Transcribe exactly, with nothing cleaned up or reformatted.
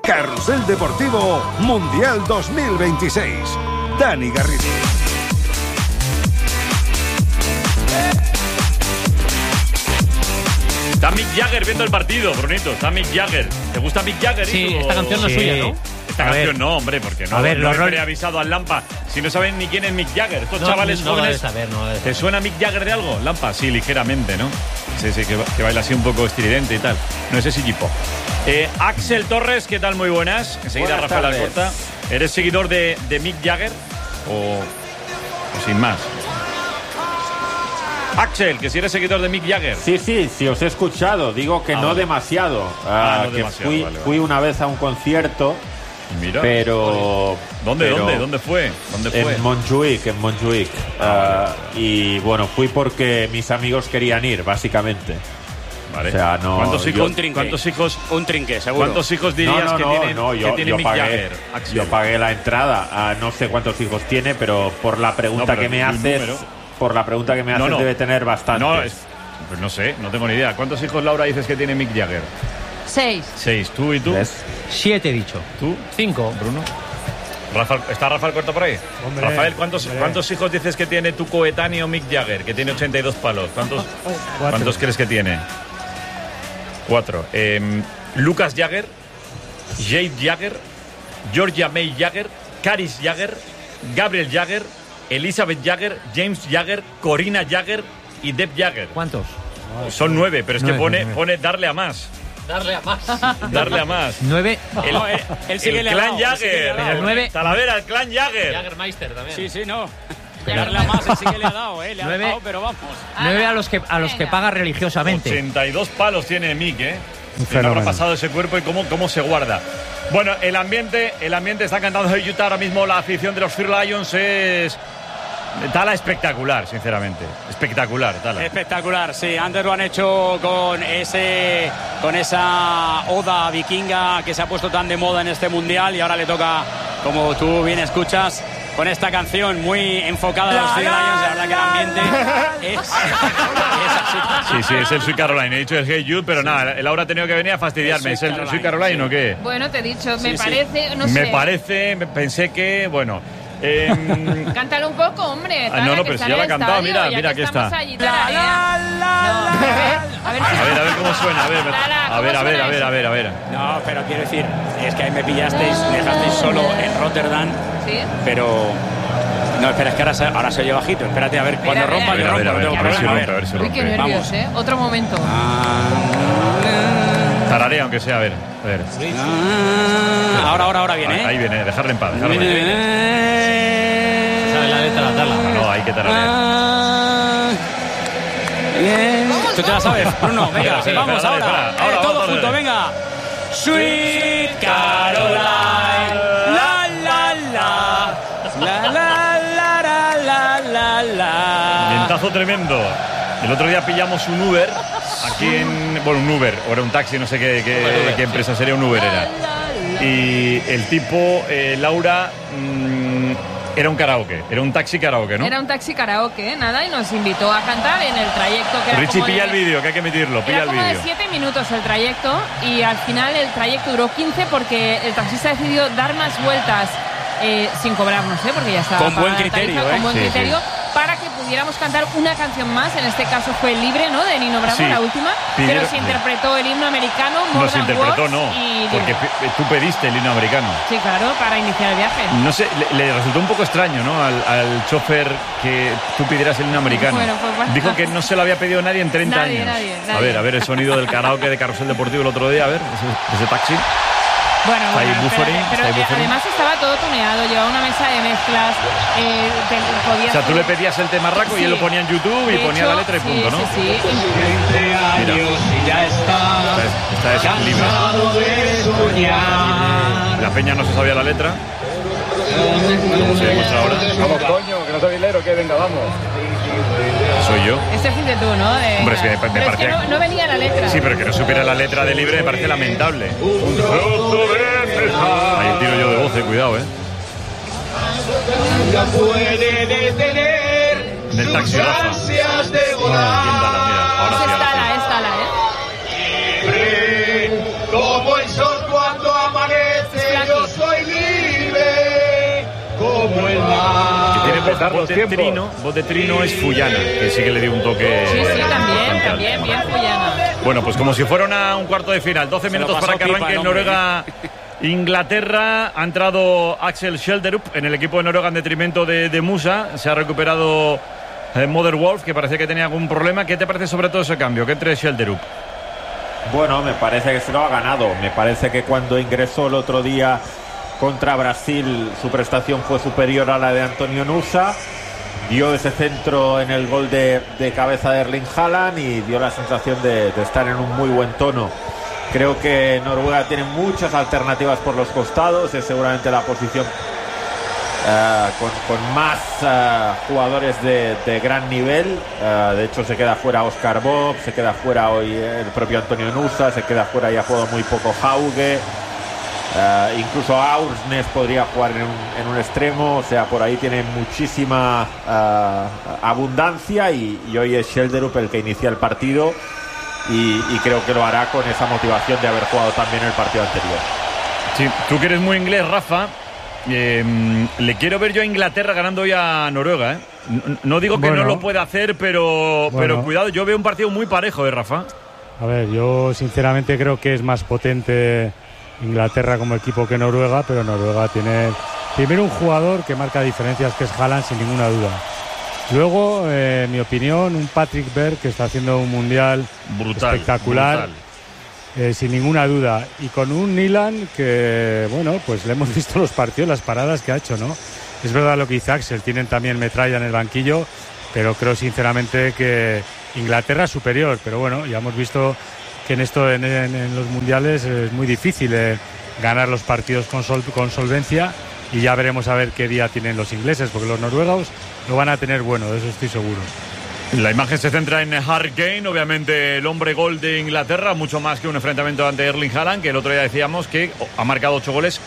Carrusel Deportivo Mundial dos mil veintiséis. Dani Garrido. Está Mick Jagger viendo el partido, Brunito. Está Mick Jagger. ¿Te gusta Mick Jagger? Sí, hijo? esta canción no es Sí. suya, ¿no? Esta A canción ver. no, hombre, porque no, A ver, no los le rol- he avisado al Lampa. Si no saben ni quién es Mick Jagger. Estos No, chavales no lo jóvenes. debes saber, no lo debes ¿Te saber. suena Mick Jagger de algo, Lampa? Sí, ligeramente, ¿no? Sí, sí, que, que baila así un poco estridente y tal. No es ese equipo. Eh, Axel Torres, ¿qué tal? Muy buenas. Enseguida Buenas Rafael tardes. Alcorta. ¿Eres seguidor de, de Mick Jagger? O, o sin más. Axel, que si eres seguidor de Mick Jagger. Sí, sí, sí, os he escuchado. Digo que Ah, no vale. demasiado. Ah, Ah, no que demasiado, fui, vale, vale. fui una vez a un concierto, Mira. pero... ¿Dónde, pero dónde, dónde fue? ¿Dónde fue? En Montjuic, en Montjuic. Ah, y bueno, fui porque mis amigos querían ir, básicamente. Vale. O sea, no... ¿Cuántos yo- hijos? Un trinque. ¿Cuántos hijos? Un trinque, seguro. ¿Cuántos hijos dirías no, no, que no, tienen, no, que yo, tiene yo Mick pagué, Jagger? Axel? yo pagué la entrada. Ah, no sé cuántos hijos tiene, pero por la pregunta No, pero que me un haces, número. por la pregunta que me No, haces no. debe tener bastante. No, es- pues no sé, no tengo ni idea. ¿Cuántos hijos, Laura, dices que tiene Mick Jagger? Seis. Seis. ¿Tú y tú? ¿Ves? Siete, he dicho. ¿Tú? Cinco. Bruno. Rafael, ¿está Rafael Corto por ahí? Hombre, Rafael, ¿cuántos, hombre. ¿cuántos hijos dices que tiene tu coetáneo Mick Jagger? Que tiene ochenta y dos palos. ¿Cuántos, Cuatro. ¿cuántos crees que tiene? Cuatro. Eh, Lucas Jagger, Jade Jagger, Georgia May Jagger, Caris Jagger, Gabriel Jagger, Elizabeth Jagger, James Jagger, Corina Jagger y Deb Jagger. ¿Cuántos? Son nueve, pero es que Nueve, pone, nueve. pone darle a más. Darle a más. Darle a más. Nueve. El, No, él- él sí que el le ha clan dado, él sí que le ha Jagger. dado. Pero el nueve- Talavera, el clan Jagger. Jaggermeister también. Sí, sí, no. Darle a más, él sí que le ha dado, ¿eh? Le ha Nueve. dado, pero vamos. Nueve a los que, a los que Venga. paga religiosamente. ochenta y dos palos tiene Mick, ¿eh? Un ¿Qué le habrá fenómeno. pasado ese cuerpo y cómo, cómo se guarda? Bueno, el ambiente, el ambiente está cantando de Utah ahora mismo. La afición de los Fear Lions es... Tala espectacular, sinceramente. Espectacular, Tala. Espectacular, sí. Antes lo han hecho con ese, con esa oda vikinga que se ha puesto tan de moda en este mundial y ahora le toca, como tú bien escuchas, con esta canción muy enfocada a los Fear Lions. La verdad que el ambiente es, es así. Sí, sí, es el Sweet Caroline. He dicho el Hey Jude, pero nada, Laura ha tenido que venir a fastidiarme. El ¿Es Sweet el Caroline, Sweet Caroline sí. o qué? Bueno, te he dicho, me Sí, sí. parece, no Me sé. parece, me- pensé que, bueno... em, Cántalo un poco, hombre. Ah, Tala, no, no, que pero está si ya en la ha el cantado, estadio, mira, ya mira, que aquí estamos está. allí, Tala, ya. No, a ver, a ver si- a ver, a ver cómo suena, a ver, Tala, a ¿cómo ver, a ver, suena a ver, eso? a ver, a ver. No, pero quiero decir, es que ahí me pillasteis, me dejasteis solo en Rotterdam, ¿Sí? pero... No, espera, es que ahora se, ahora se oye bajito. Espérate, a ver, cuando a ver, rompa, a yo ver, a ver, rompo, a no ver, tengo a ver si problema. rompe, a ver si Uy, qué rompe. nervios, Vamos. ¿eh? Otro momento. Tararea, aunque sea, a ver, a ver. Ah, ahora, ahora, ahora viene, ¿eh? Ahí viene, dejarle en paz, dejarle en paz. ¿Sabe la letra? Darla. No, hay que tararear. Ah, bien. ¿Tú te la sabes, Bruno? Venga, Espera, espera, vamos espera, ahora. espera, espera. Eh, Ahora, todo vamos, junto, dale. venga. Sweet Caroline, la la la, la la la la la la la. Ventazo tremendo. El otro día pillamos un Uber aquí en... Bueno, un Uber, o era un taxi, no sé qué, qué, Uber, qué empresa sería, un Uber era. Y el tipo, eh, Laura, mmm, era un karaoke, era un taxi karaoke, ¿no? Era un taxi karaoke, nada, y nos invitó a cantar en el trayecto que era Richie, como pilla de- el vídeo, que hay que emitirlo, pilla Era el como de vídeo. siete minutos el trayecto y al final el trayecto duró quince porque el taxista decidió dar más vueltas eh, sin cobrarnos, ¿eh? Porque ya estaba Con buen pagada la tarifa, criterio, ¿eh? con buen Sí, criterio, para que pudiéramos cantar una canción más. En este caso fue Libre, ¿no? De Nino Bravo, Sí. la última. Pidieron- Pero se interpretó el himno americano, No More se Than interpretó, Words, no, y porque Libre. pe- tú pediste el himno americano. Sí, claro, para iniciar el viaje. No sé, le, le resultó un poco extraño, ¿no? Al, al chofer que tú pidieras el himno americano. Bueno, pues bueno. Dijo que no se lo había pedido nadie en treinta Nadie, años. nadie, A nadie. ver, a ver el sonido del karaoke de Carrusel Deportivo el otro día, a ver, ese, ese taxi. Bueno, Está ahí bueno, buffering, espérate, pero está ahí eh, buffering. además estaba todo tuneado, llevaba una mesa de mezclas, eh, te- podías... O sea, tú le pedías el tema raco y él Sí. lo ponía en YouTube y De ponía hecho, la letra y sí, punto, ¿no? Sí, sí, Mira. Esta es, esta es libre. La peña no se sabía la letra. Como se demuestra ahora. Vamos, coño, que no soy hilero, que venga, vamos. Soy yo. Este fuiste tú, ¿no? De- Hombre, es que me- me pero es que parecía- no, no venía la letra. Sí, pero que no supiera la letra de libre me parece lamentable. Ahí tiro yo de voz, eh, cuidado, eh. puede detener Del taxi, Rafa. ansias de Bien, Dallas, mira, ahora Es sí, ahora Estala, sí. es Estala, ¿eh? libre, como el sol cuando amanece como el mar. Que tiene voz, Respetar voz los de tiempos. trino, voz de trino es Fullana, que sí que le dio un toque. Sí, sí, también, bastante también, alto. bien Fullana. Bueno, pues como si fuera una- un cuarto de final, doce Se lo minutos pasó para que pipa arranque el el hombre. Noruega. Inglaterra, ha entrado Axel Schelderup en el equipo de Noruega en detrimento de, de Musa. Se ha recuperado eh, Mother Wolf, que parecía que tenía algún problema. ¿Qué te parece sobre todo ese cambio? Que entre Schelderup. Bueno, me parece que se lo ha ganado. Me parece que cuando ingresó el otro día contra Brasil, su prestación fue superior a la de Antonio Nusa. Dio ese centro en el gol de, de cabeza de Erling Haaland y dio la sensación de, de estar en un muy buen tono. Creo que Noruega tiene muchas alternativas por los costados. Es seguramente la posición uh, con, con más uh, jugadores de, de gran nivel. Uh, de hecho, se queda fuera Oscar Bob, se queda fuera hoy el propio Antonio Nusa, se queda fuera y ha jugado muy poco Hauge. Uh, incluso Aursnes podría jugar en un, en un extremo. O sea, por ahí tiene muchísima uh, abundancia y, y hoy es Schelderup el que inicia el partido. Y, y creo que lo hará con esa motivación de haber jugado también el partido anterior. Sí, tú que eres muy inglés, Rafa, eh, le quiero ver yo a Inglaterra ganando hoy a Noruega. ¿eh? No, no digo que Bueno. no lo pueda hacer, pero, Bueno. pero cuidado, yo veo un partido muy parejo, ¿eh, Rafa? A ver, yo sinceramente creo que es más potente Inglaterra como equipo que Noruega, pero Noruega tiene primero un jugador que marca diferencias, que es Haaland, sin ninguna duda. Luego, eh, en mi opinión, un Patrick Berg que está haciendo un mundial Brutal, espectacular, brutal. eh, sin ninguna duda. Y con un Nilan que, bueno, pues le hemos visto los partidos, las paradas que ha hecho, ¿no? Es verdad lo que dice Axel, tienen también metralla en el banquillo, pero creo sinceramente que Inglaterra es superior. Pero bueno, ya hemos visto que en esto, en, en- en los mundiales, es muy difícil eh, ganar los partidos con, sol- con solvencia. Y ya veremos a ver qué día tienen los ingleses, porque los noruegos lo van a tener bueno, de eso estoy seguro. La imagen se centra en Harry Kane, obviamente el hombre gol de Inglaterra, mucho más que un enfrentamiento ante Erling Haaland, que el otro día decíamos que ha marcado ocho goles